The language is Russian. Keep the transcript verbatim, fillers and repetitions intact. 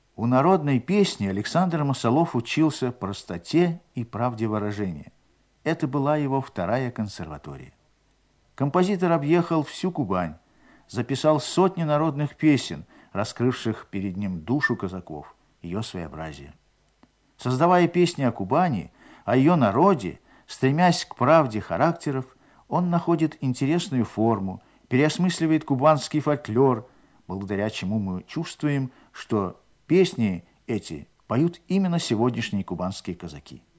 У народной песни Александр Масолов учился простоте и правде выражения. Это была его вторая консерватория. Композитор объехал всю Кубань, записал сотни народных песен, раскрывших перед ним душу казаков, ее своеобразие. Создавая песни о Кубани, о ее народе, стремясь к правде характеров, он находит интересную форму, переосмысливает кубанский фольклор, благодаря чему мы чувствуем, что песни эти поют именно сегодняшние кубанские казаки.